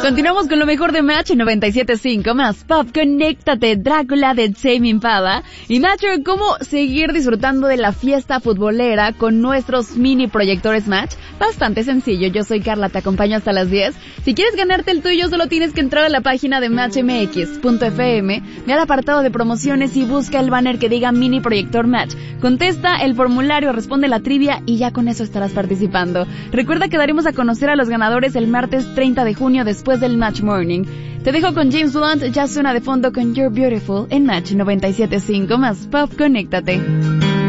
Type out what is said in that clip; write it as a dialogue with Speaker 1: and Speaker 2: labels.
Speaker 1: Continuamos con lo mejor de Match 97.5 más Pop. Conéctate, Drácula de Tame Impala. Y Match, ¿cómo seguir disfrutando de la fiesta futbolera con nuestros mini proyectores Match? Bastante sencillo, yo soy Carla, te acompaño hasta las 10. Si quieres ganarte el tuyo, solo tienes que entrar a la página de matchmx.fm, ve al apartado de promociones y busca el banner que diga mini proyector Match. Contesta el formulario, responde la trivia y ya con eso estarás participando. Recuerda que daremos a conocer a los ganadores el martes 30 de junio después del Match Morning. Te dejo con James Blunt, ya suena de fondo con You're Beautiful en Match 97.5 más Pop. Conéctate.